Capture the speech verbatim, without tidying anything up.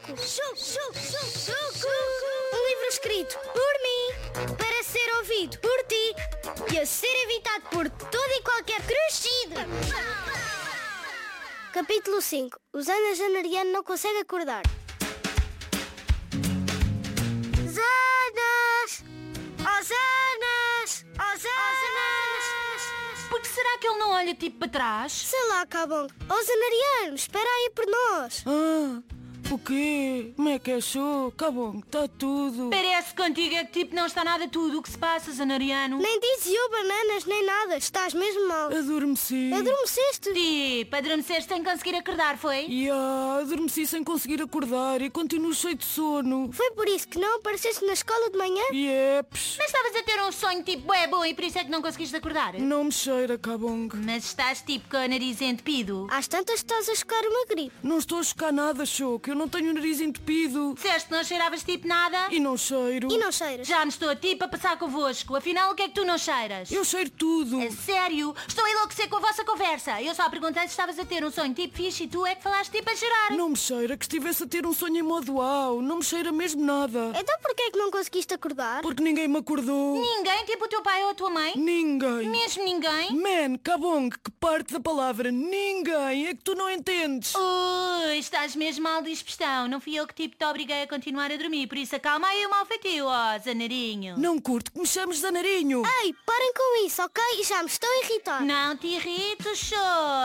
Chuco! Chuco! Chuco! Chuco! Um livro escrito por mim, para ser ouvido por ti e a ser evitado por todo e qualquer crescido. Capítulo cinco. O Zana Janariano não consegue acordar. Zanas! Oh, Zanas! Oh, Zanas! Por que será que ele não olha tipo para trás? Sei lá, Cabong. Oh, Zanariano, espera aí por nós. Ah, o quê? Como é que achou? Cabong, está tudo. Parece que contigo é que tipo não está nada tudo o que se passa, Zanariano. Nem disse eu bananas, nem nada. Estás mesmo mal. Adormeci. Adormeceste? Tipo, adormeceste sem conseguir acordar, foi? E ah, adormeci sem conseguir acordar e continuo cheio de sono. Foi por isso que não apareceste na escola de manhã? Yeps. Mas estavas a ter um sonho tipo bué bom e por isso é que não conseguiste acordar? Não me cheira, Cabong. Mas estás tipo com o nariz entupido. Às tantas estás a chocar uma gripe. Não estou a chocar nada, Choco. Eu não tenho o nariz entupido. Disseste que não cheiravas tipo nada? E não cheiro. E não cheiras? Já me estou tipo a passar convosco. Afinal, o que é que tu não cheiras? Eu cheiro tudo. A sério? Estou a enlouquecer com a vossa conversa. Eu só perguntei se estavas a ter um sonho tipo fixe e tu é que falaste tipo a cheirar. Não me cheira que estivesse a ter um sonho em modo uau. Não me cheira mesmo nada. Então porquê é que não conseguiste acordar? Porque ninguém me acordou. Ninguém? Tipo o teu pai ou a tua mãe? Ninguém. Mesmo ninguém? Man, Cabong, que parte da palavra ninguém é que tu não entendes. Ui, estás mesmo mal dispostão. Não fui eu que tipo te obriguei a continuar a dormir. Por isso acalma aí o mal feitio, ó, Zanarinho. Não curto que me chames Zanarinho. Ei, parem com isso, ok? Já me estou a irritar. Não te irrites, show.